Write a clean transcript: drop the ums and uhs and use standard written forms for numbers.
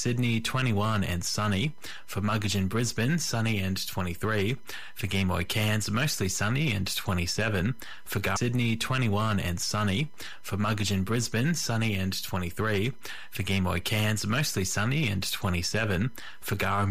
Sydney 21 and sunny. For Muggeridge, Brisbane, sunny and 23. For Gemoy, Cairns, mostly sunny and 27. For Sydney 21 and sunny. For Muggeridge, Brisbane, sunny and 23. For Gemoy, Cairns, mostly sunny and 27. For Garra